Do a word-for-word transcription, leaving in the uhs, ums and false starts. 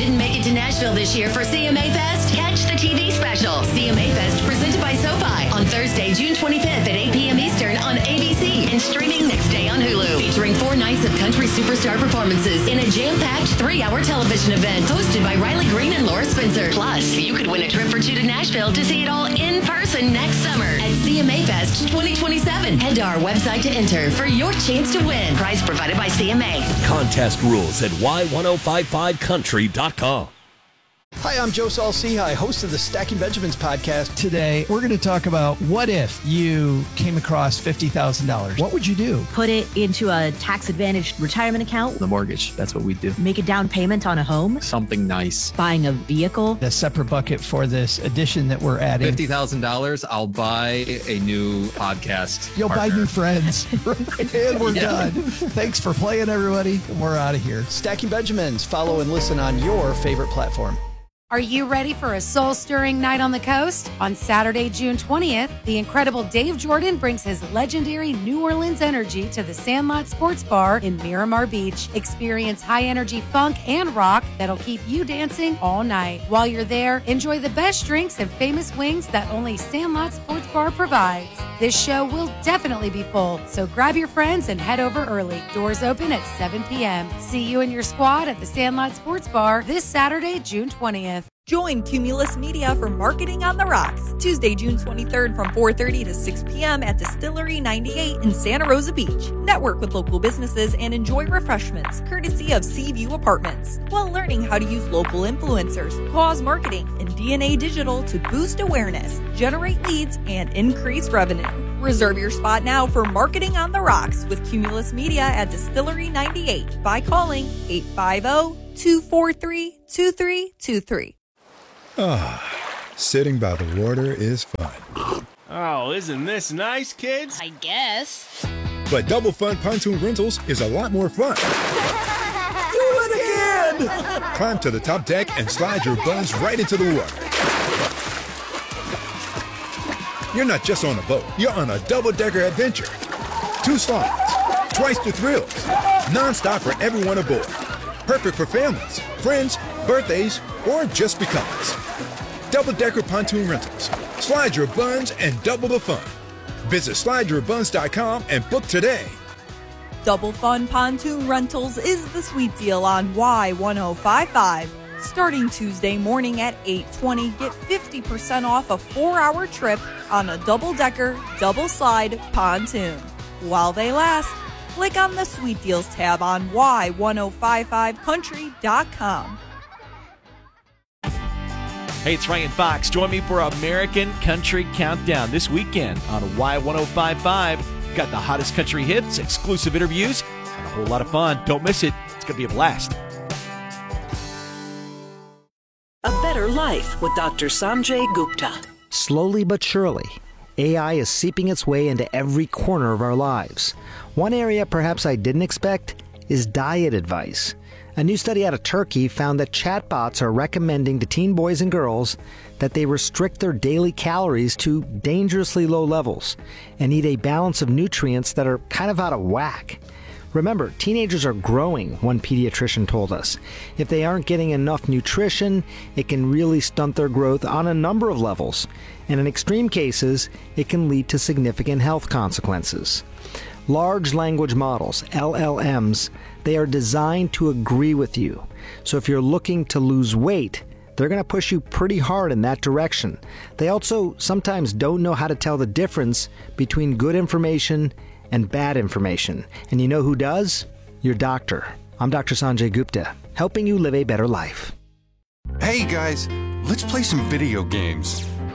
didn't make it to Nashville this year for C M A Fest? Catch the T V special, C M A Fest, presented by SoFi, on Thursday, June twenty-fifth at eight p.m. Eastern on A B C and streaming next day on Hulu. Featuring four nights of country superstar performances in a jam-packed three-hour television event hosted by Riley Green and Laura Spencer. Plus, you could win a trip for two to Nashville to see it all in person next summer at C M A Fest twenty twenty-seven. Head to our website to enter for your chance to win. Prize provided by C M A. Contest rules at Y ten fifty-five country dot com. Hi, I'm Joe Saul-Sehy, host of the Stacking Benjamins podcast. Today, we're going to talk about what if you came across fifty thousand dollars. What would you do? Put it into a tax-advantaged retirement account. The mortgage, that's what we do. Make a down payment on a home. Something nice. Buying a vehicle. A separate bucket for this addition that we're adding. fifty thousand dollars, I'll buy a new podcast You'll partner. buy new friends. And we're Yeah. done. Thanks for playing, everybody. We're out of here. Stacking Benjamins. Follow and listen on your favorite platform. Are you ready for a soul-stirring night on the coast? On Saturday, June twentieth, the incredible Dave Jordan brings his legendary New Orleans energy to the Sandlot Sports Bar in Miramar Beach. Experience high-energy funk and rock that'll keep you dancing all night. While you're there, enjoy the best drinks and famous wings that only Sandlot Sports Bar provides. This show will definitely be full, so grab your friends and head over early. Doors open at seven p.m. See you and your squad at the Sandlot Sports Bar this Saturday, June twentieth. Join Cumulus Media for Marketing on the Rocks, Tuesday, June twenty-third from four thirty to six p.m. at Distillery ninety-eight in Santa Rosa Beach. Network with local businesses and enjoy refreshments courtesy of Seaview Apartments while learning how to use local influencers, cause marketing, and D N A Digital to boost awareness, generate leads, and increase revenue. Reserve your spot now for Marketing on the Rocks with Cumulus Media at Distillery ninety-eight by calling eight five zero, two four three, two three two three. Ah, sitting by the water is fun. Oh, isn't this nice, kids? I guess. But Double Fun Pontoon Rentals is a lot more fun. Do it again! Climb to the top deck and slide your buns right into the water. You're not just on a boat, you're on a double-decker adventure. Two slides, twice the thrills, non-stop for everyone aboard. Perfect for families, friends, birthdays, or just because. Double-decker pontoon rentals. Slide your buns and double the fun. Visit slide your buns dot com and book today. Double Fun Pontoon Rentals is the sweet deal on Y ten fifty-five. Starting Tuesday morning at eight twenty, get fifty percent off a four-hour trip on a double-decker, double-slide pontoon. While they last, click on the Sweet Deals tab on Y ten fifty-five country dot com. Hey, it's Ryan Fox. Join me for American Country Countdown this weekend on Y ten fifty-five. We've got the hottest country hits, exclusive interviews, and a whole lot of fun. Don't miss it. It's going to be a blast. A Better Life with Doctor Sanjay Gupta. Slowly but surely, A I is seeping its way into every corner of our lives. One area perhaps I didn't expect is diet advice. A new study out of Turkey found that chatbots are recommending to teen boys and girls that they restrict their daily calories to dangerously low levels and eat a balance of nutrients that are kind of out of whack. Remember, teenagers are growing, one pediatrician told us. If they aren't getting enough nutrition, it can really stunt their growth on a number of levels. And in extreme cases, it can lead to significant health consequences. Large language models, L L Ms, they are designed to agree with you. So if you're looking to lose weight, they're going to push you pretty hard in that direction. They also sometimes don't know how to tell the difference between good information and bad information. And you know who does? Your doctor. I'm Doctor Sanjay Gupta, helping you live a better life. Hey guys, let's play some video games.